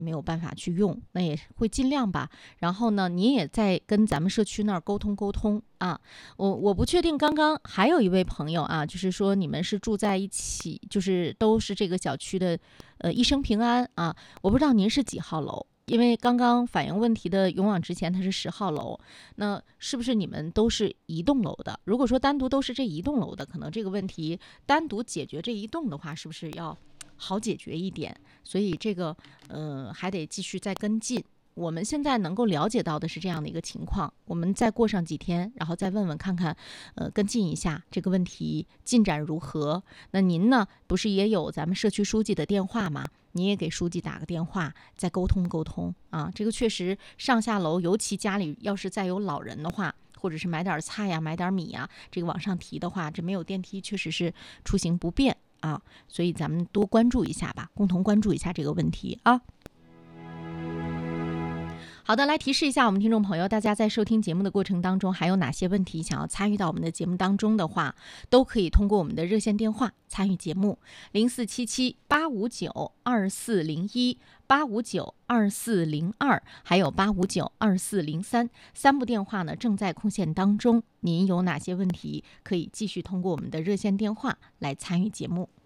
没有办法去用，那也会尽量吧。然后呢，你也在跟咱们社区那儿沟通啊。我不确定，刚刚还有一位朋友啊，就是说你们是住在一起，就是都是这个小区的，一生平安啊。我不知道您是几号楼，因为刚刚反映问题的勇往直前他是10号楼，那是不是你们都是一栋楼的？如果说单独都是这一栋楼的，可能这个问题单独解决这一栋的话，是不是要好解决一点？所以这个还得继续再跟进。我们现在能够了解到的是这样的一个情况，我们再过上几天，然后再问问看看，跟进一下这个问题进展如何。那您呢，不是也有咱们社区书记的电话吗？你也给书记打个电话，再沟通啊。这个确实上下楼，尤其家里要是再有老人的话，或者是买点菜呀、买点米呀，这个往上提的话，这没有电梯确实是出行不便啊。所以咱们多关注一下吧，共同关注一下这个问题啊。好的，来提示一下我们听众朋友，大家在收听节目的过程当中，还有哪些问题想要参与到我们的节目当中的话，都可以通过我们的热线电话参与节目，0477-859-2401、859-2402，还有859-2403，三部电话呢正在空线当中。您有哪些问题可以继续通过我们的热线电话来参与节目？